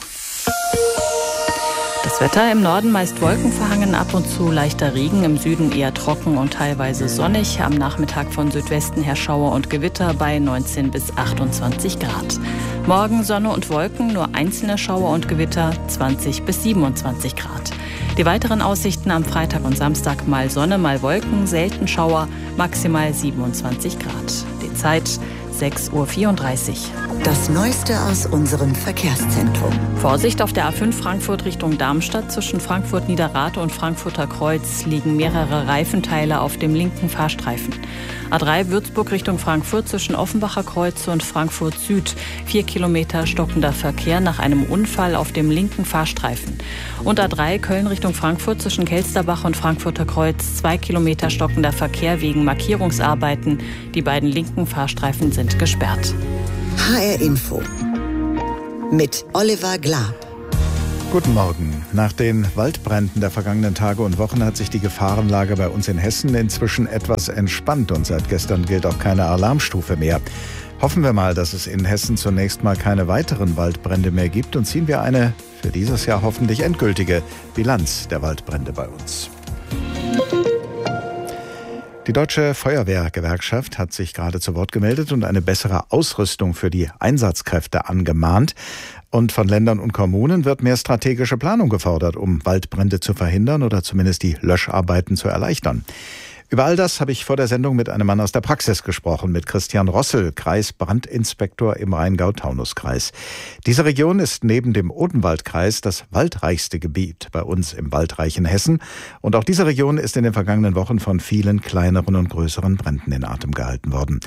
Das Wetter im Norden meist wolkenverhangen, ab und zu leichter Regen, im Süden eher trocken und teilweise sonnig. Am Nachmittag von Südwesten her Schauer und Gewitter bei neunzehn bis achtundzwanzig Grad. Morgen Sonne und Wolken, nur einzelne Schauer und Gewitter, zwanzig bis siebenundzwanzig Grad. Die weiteren Aussichten am Freitag und Samstag mal Sonne, mal Wolken, selten Schauer, maximal siebenundzwanzig Grad. Die Zeit sechs Uhr vierunddreißig. Das Neueste aus unserem Verkehrszentrum. Vorsicht auf der A fünf Frankfurt Richtung Darmstadt. Zwischen Frankfurt-Niederrade und Frankfurter Kreuz liegen mehrere Reifenteile auf dem linken Fahrstreifen. A drei Würzburg Richtung Frankfurt zwischen Offenbacher Kreuz und Frankfurt Süd. Vier Kilometer stockender Verkehr nach einem Unfall auf dem linken Fahrstreifen. Und A drei Köln Richtung Frankfurt zwischen Kelsterbach und Frankfurter Kreuz. Zwei Kilometer stockender Verkehr wegen Markierungsarbeiten. Die beiden linken Fahrstreifen sind gesperrt. H R Info mit Oliver Glab. Guten Morgen. Nach den Waldbränden der vergangenen Tage und Wochen hat sich die Gefahrenlage bei uns in Hessen inzwischen etwas entspannt und seit gestern gilt auch keine Alarmstufe mehr. Hoffen wir mal, dass es in Hessen zunächst mal keine weiteren Waldbrände mehr gibt und ziehen wir eine für dieses Jahr hoffentlich endgültige Bilanz der Waldbrände bei uns. Die Deutsche Feuerwehrgewerkschaft hat sich gerade zu Wort gemeldet und eine bessere Ausrüstung für die Einsatzkräfte angemahnt. Und von Ländern und Kommunen wird mehr strategische Planung gefordert, um Waldbrände zu verhindern oder zumindest die Löscharbeiten zu erleichtern. Über all das habe ich vor der Sendung mit einem Mann aus der Praxis gesprochen, mit Christian Rossel, Kreisbrandinspektor im Rheingau-Taunus-Kreis. Diese Region ist neben dem Odenwaldkreis das waldreichste Gebiet bei uns im waldreichen Hessen. Und auch diese Region ist in den vergangenen Wochen von vielen kleineren und größeren Bränden in Atem gehalten worden.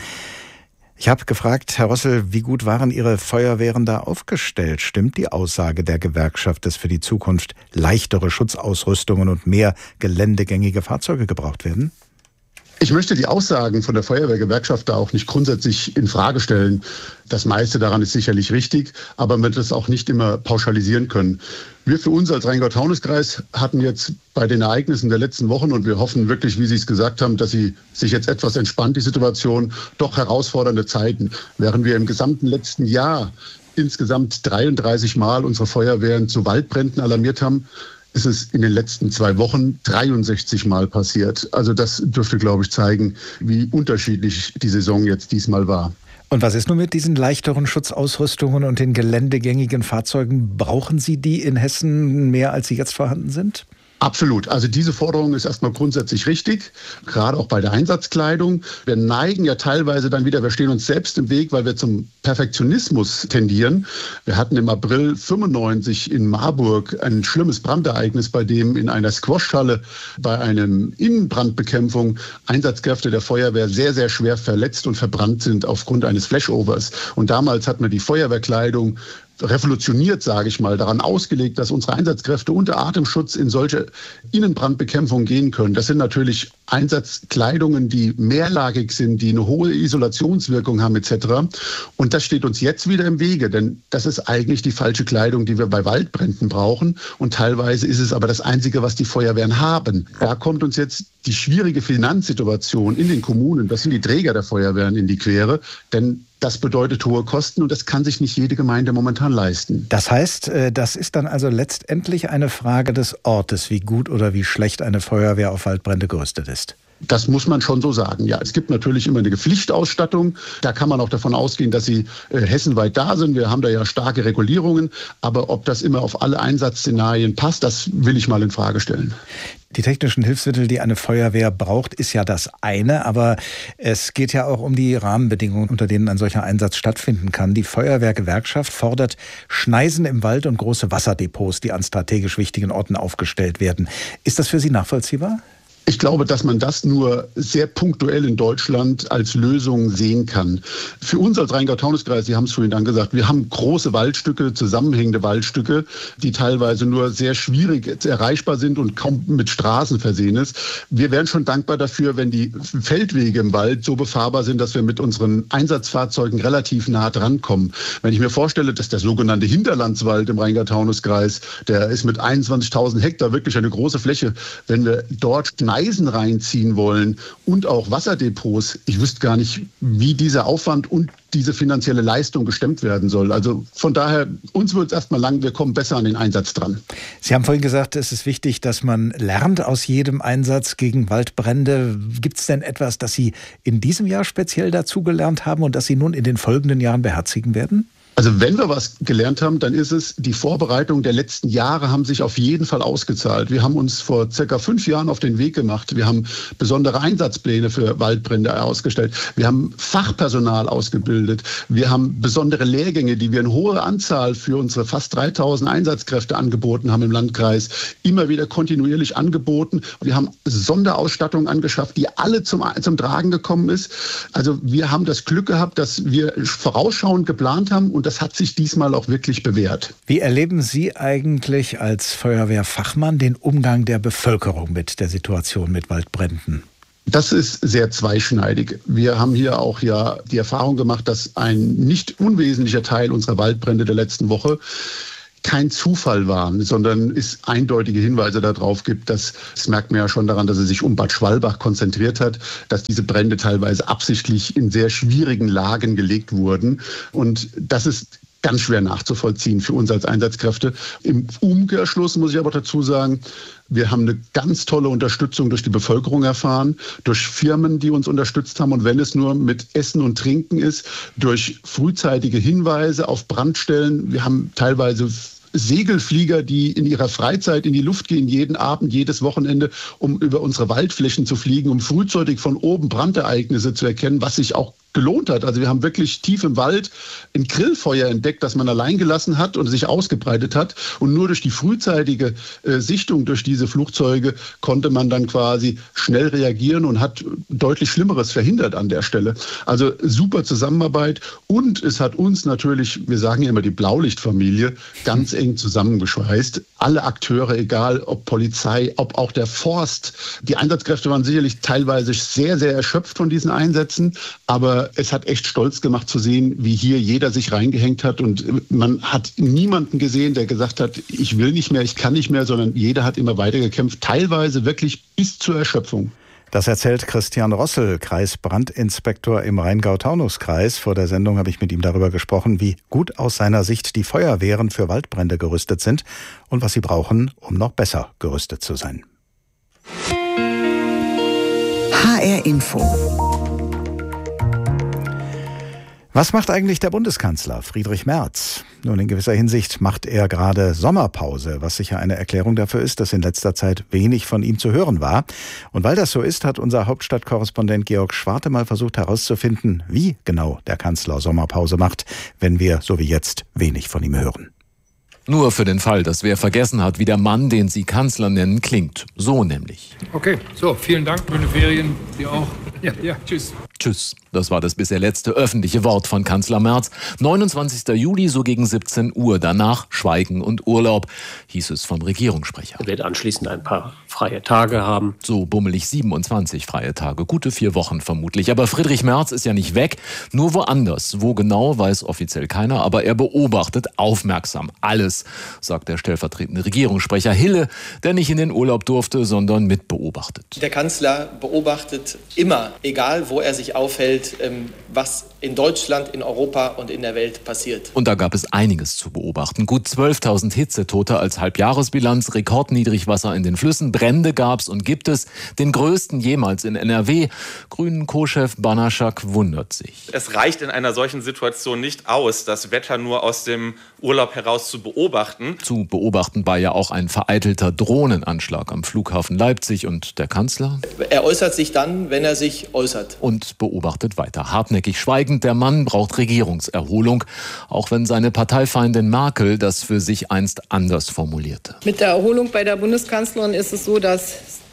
Ich habe gefragt, Herr Rossel, wie gut waren Ihre Feuerwehren da aufgestellt? Stimmt die Aussage der Gewerkschaft, dass für die Zukunft leichtere Schutzausrüstungen und mehr geländegängige Fahrzeuge gebraucht werden? Ich möchte die Aussagen von der Feuerwehrgewerkschaft da auch nicht grundsätzlich in Frage stellen. Das meiste daran ist sicherlich richtig, aber man wird es auch nicht immer pauschalisieren können. Wir für uns als Rheingau-Taunus-Kreis hatten jetzt bei den Ereignissen der letzten Wochen, und wir hoffen wirklich, wie Sie es gesagt haben, dass sie sich jetzt etwas entspannt, die Situation, doch herausfordernde Zeiten. Während wir im gesamten letzten Jahr insgesamt dreiunddreißig Mal unsere Feuerwehren zu Waldbränden alarmiert haben, ist es in den letzten zwei Wochen dreiundsechzig Mal passiert. Also das dürfte, glaube ich, zeigen, wie unterschiedlich die Saison jetzt diesmal war. Und was ist nun mit diesen leichteren Schutzausrüstungen und den geländegängigen Fahrzeugen? Brauchen Sie die in Hessen mehr, als sie jetzt vorhanden sind? Absolut. Also diese Forderung ist erstmal grundsätzlich richtig, gerade auch bei der Einsatzkleidung. Wir neigen ja teilweise dann wieder, wir stehen uns selbst im Weg, weil wir zum Perfektionismus tendieren. Wir hatten im April fünfundneunzig in Marburg ein schlimmes Brandereignis, bei dem in einer Squashhalle bei einem Innenbrandbekämpfung Einsatzkräfte der Feuerwehr sehr, sehr schwer verletzt und verbrannt sind aufgrund eines Flashovers. Und damals hat man die Feuerwehrkleidung revolutioniert, sage ich mal, daran ausgelegt, dass unsere Einsatzkräfte unter Atemschutz in solche Innenbrandbekämpfung gehen können. Das sind natürlich Einsatzkleidungen, die mehrlagig sind, die eine hohe Isolationswirkung haben et cetera. Und das steht uns jetzt wieder im Wege, denn das ist eigentlich die falsche Kleidung, die wir bei Waldbränden brauchen. Und teilweise ist es aber das Einzige, was die Feuerwehren haben. Da kommt uns jetzt die schwierige Finanzsituation in den Kommunen, das sind die Träger der Feuerwehren, in die Quere, denn das bedeutet hohe Kosten und das kann sich nicht jede Gemeinde momentan leisten. Das heißt, das ist dann also letztendlich eine Frage des Ortes, wie gut oder wie schlecht eine Feuerwehr auf Waldbrände gerüstet ist. Das muss man schon so sagen, ja. Es gibt natürlich immer eine Pflichtausstattung. Da kann man auch davon ausgehen, dass sie äh, hessenweit da sind. Wir haben da ja starke Regulierungen. Aber ob das immer auf alle Einsatzszenarien passt, das will ich mal in Frage stellen. Die technischen Hilfsmittel, die eine Feuerwehr braucht, ist ja das eine, aber es geht ja auch um die Rahmenbedingungen, unter denen ein solcher Einsatz stattfinden kann. Die Feuerwehrgewerkschaft fordert Schneisen im Wald und große Wasserdepots, die an strategisch wichtigen Orten aufgestellt werden. Ist das für Sie nachvollziehbar? Ich glaube, dass man das nur sehr punktuell in Deutschland als Lösung sehen kann. Für uns als Rheingau-Taunus-Kreis, Sie haben es vorhin dann gesagt, wir haben große Waldstücke, zusammenhängende Waldstücke, die teilweise nur sehr schwierig erreichbar sind und kaum mit Straßen versehen ist. Wir wären schon dankbar dafür, wenn die Feldwege im Wald so befahrbar sind, dass wir mit unseren Einsatzfahrzeugen relativ nah drankommen. Wenn ich mir vorstelle, dass der sogenannte Hinterlandswald im Rheingau-Taunus-Kreis, der ist mit einundzwanzigtausend Hektar wirklich eine große Fläche, wenn wir dort Eisen reinziehen wollen und auch Wasserdepots. Ich wüsste gar nicht, wie dieser Aufwand und diese finanzielle Leistung gestemmt werden soll. Also von daher, uns wird es erstmal lang, wir kommen besser an den Einsatz dran. Sie haben vorhin gesagt, es ist wichtig, dass man lernt aus jedem Einsatz gegen Waldbrände. Gibt es denn etwas, das Sie in diesem Jahr speziell dazugelernt haben und das Sie nun in den folgenden Jahren beherzigen werden? Also wenn wir was gelernt haben, dann ist es, die Vorbereitungen der letzten Jahre haben sich auf jeden Fall ausgezahlt. Wir haben uns vor circa fünf Jahren auf den Weg gemacht. Wir haben besondere Einsatzpläne für Waldbrände ausgestellt. Wir haben Fachpersonal ausgebildet. Wir haben besondere Lehrgänge, die wir in hoher Anzahl für unsere fast dreitausend Einsatzkräfte angeboten haben im Landkreis, immer wieder kontinuierlich angeboten. Wir haben Sonderausstattung angeschafft, die alle zum, zum Tragen gekommen ist. Also wir haben das Glück gehabt, dass wir vorausschauend geplant haben und das hat sich diesmal auch wirklich bewährt. Wie erleben Sie eigentlich als Feuerwehrfachmann den Umgang der Bevölkerung mit der Situation mit Waldbränden? Das ist sehr zweischneidig. Wir haben hier auch ja die Erfahrung gemacht, dass ein nicht unwesentlicher Teil unserer Waldbrände der letzten Woche kein Zufall waren, sondern es eindeutige Hinweise darauf gibt, dass, das merkt man ja schon daran, dass er sich um Bad Schwalbach konzentriert hat, dass diese Brände teilweise absichtlich in sehr schwierigen Lagen gelegt wurden. Und das ist ganz schwer nachzuvollziehen für uns als Einsatzkräfte. Im Umkehrschluss muss ich aber dazu sagen, wir haben eine ganz tolle Unterstützung durch die Bevölkerung erfahren, durch Firmen, die uns unterstützt haben. Und wenn es nur mit Essen und Trinken ist, durch frühzeitige Hinweise auf Brandstellen. Wir haben teilweise Segelflieger, die in ihrer Freizeit in die Luft gehen, jeden Abend, jedes Wochenende, um über unsere Waldflächen zu fliegen, um frühzeitig von oben Brandereignisse zu erkennen, was sich auch gelohnt hat. Also wir haben wirklich tief im Wald ein Grillfeuer entdeckt, das man allein gelassen hat und sich ausgebreitet hat. Und nur durch die frühzeitige äh, Sichtung durch diese Flugzeuge konnte man dann quasi schnell reagieren und hat deutlich Schlimmeres verhindert an der Stelle. Also super Zusammenarbeit. Und es hat uns natürlich, wir sagen ja immer die Blaulichtfamilie, ganz eng zusammengeschweißt. Alle Akteure, egal ob Polizei, ob auch der Forst. Die Einsatzkräfte waren sicherlich teilweise sehr, sehr erschöpft von diesen Einsätzen. Aber es hat echt stolz gemacht zu sehen, wie hier jeder sich reingehängt hat und man hat niemanden gesehen, der gesagt hat, ich will nicht mehr, ich kann nicht mehr, sondern jeder hat immer weiter gekämpft, teilweise wirklich bis zur Erschöpfung. Das erzählt Christian Rossel, Kreisbrandinspektor im Rheingau-Taunus-Kreis. Vor der Sendung habe ich mit ihm darüber gesprochen, wie gut aus seiner Sicht die Feuerwehren für Waldbrände gerüstet sind und was sie brauchen, um noch besser gerüstet zu sein. H R Info. Was macht eigentlich der Bundeskanzler Friedrich Merz? Nun, in gewisser Hinsicht macht er gerade Sommerpause, was sicher eine Erklärung dafür ist, dass in letzter Zeit wenig von ihm zu hören war. Und weil das so ist, hat unser Hauptstadtkorrespondent Georg Schwarte mal versucht herauszufinden, wie genau der Kanzler Sommerpause macht, wenn wir, so wie jetzt, wenig von ihm hören. Nur für den Fall, dass wer vergessen hat, wie der Mann, den Sie Kanzler nennen, klingt. So nämlich. Okay, so, vielen Dank. Schöne Ferien. Dir auch. Ja, ja, tschüss. Tschüss. Das war das bisher letzte öffentliche Wort von Kanzler Merz. neunundzwanzigster Juli, so gegen siebzehn Uhr. Danach Schweigen und Urlaub, hieß es vom Regierungssprecher. Er wird anschließend ein paar freie Tage haben. So bummelig siebenundzwanzig freie Tage. Gute vier Wochen vermutlich. Aber Friedrich Merz ist ja nicht weg, nur woanders. Wo genau, weiß offiziell keiner. Aber er beobachtet aufmerksam alles, sagt der stellvertretende Regierungssprecher Hille, der nicht in den Urlaub durfte, sondern mitbeobachtet. Der Kanzler beobachtet immer, egal wo er sich aufhält, was in Deutschland, in Europa und in der Welt passiert. Und da gab es einiges zu beobachten. Gut zwölftausend Hitzetote als Halbjahresbilanz, Rekordniedrigwasser in den Flüssen, Brände gab's und gibt es, den größten jemals in N R W. Grünen Co-Chef Banaschak wundert sich. Es reicht in einer solchen Situation nicht aus, das Wetter nur aus dem Urlaub heraus zu beobachten. Zu beobachten war ja auch ein vereitelter Drohnenanschlag am Flughafen Leipzig und der Kanzler? Er äußert sich dann, wenn er sich äußert. Und beobachtet weiter. Hartnäckig schweigend, der Mann braucht Regierungserholung, auch wenn seine Parteifeindin Merkel das für sich einst anders formulierte. Mit der Erholung bei der Bundeskanzlerin ist es so, dass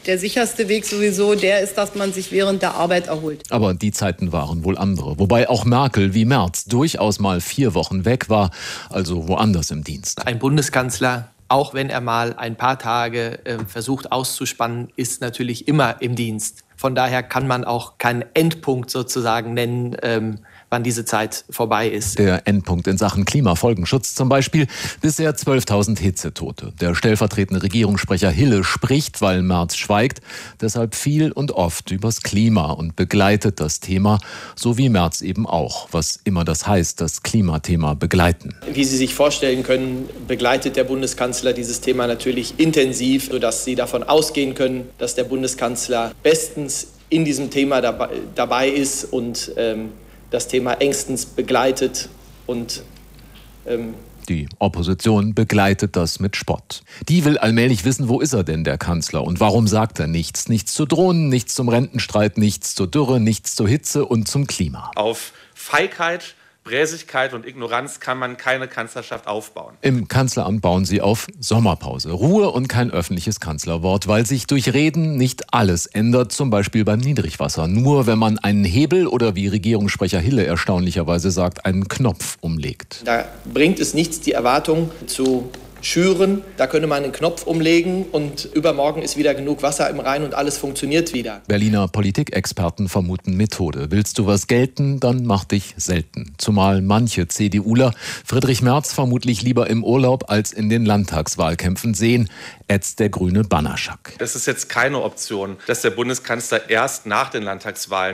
der sicherste Weg sowieso der ist, dass man sich während der Arbeit erholt. Aber die Zeiten waren wohl andere. Wobei auch Merkel wie Merz durchaus mal vier Wochen weg war, also woanders im Dienst. Ein Bundeskanzler, auch wenn er mal ein paar Tage äh, versucht auszuspannen, ist natürlich immer im Dienst. Von daher kann man auch keinen Endpunkt sozusagen nennen, ähm, wann diese Zeit vorbei ist. Der Endpunkt in Sachen Klimafolgenschutz zum Beispiel. Bisher zwölftausend Hitzetote. Der stellvertretende Regierungssprecher Hille spricht, weil Merz schweigt, deshalb viel und oft übers Klima und begleitet das Thema, so wie Merz eben auch, was immer das heißt, das Klimathema begleiten. Wie Sie sich vorstellen können, begleitet der Bundeskanzler dieses Thema natürlich intensiv, sodass Sie davon ausgehen können, dass der Bundeskanzler bestens in diesem Thema dabei, dabei ist und ähm, das Thema engstens begleitet und ähm Die Opposition begleitet das mit Spott. Die will allmählich wissen, wo ist er denn, der Kanzler? Und warum sagt er nichts? Nichts zu Drohnen, nichts zum Rentenstreit, nichts zur Dürre, nichts zur Hitze und zum Klima. Auf Feigheit, Bräsigkeit und Ignoranz kann man keine Kanzlerschaft aufbauen. Im Kanzleramt bauen sie auf Sommerpause. Ruhe und kein öffentliches Kanzlerwort, weil sich durch Reden nicht alles ändert, zum Beispiel beim Niedrigwasser. Nur wenn man einen Hebel oder, wie Regierungssprecher Hille erstaunlicherweise sagt, einen Knopf umlegt. Da bringt es nichts, die Erwartung zu schüren. Da könnte man einen Knopf umlegen und übermorgen ist wieder genug Wasser im Rhein und alles funktioniert wieder. Berliner Politikexperten vermuten Methode. Willst du was gelten, dann mach dich selten. Zumal manche CDUler Friedrich Merz vermutlich lieber im Urlaub als in den Landtagswahlkämpfen sehen, ätzt der grüne Banaschack. Es ist jetzt keine Option, dass der Bundeskanzler erst nach den Landtagswahlen